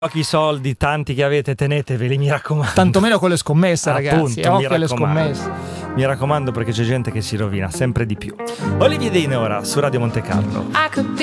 Pochi soldi, tanti che avete, teneteveli, mi raccomando. Tantomeno con le scommesse, ragazzi. Appunto, Occhio alle scommesse. Mi raccomando, perché c'è gente che si rovina sempre di più. Olivier Deine ora su Radio Monte Carlo.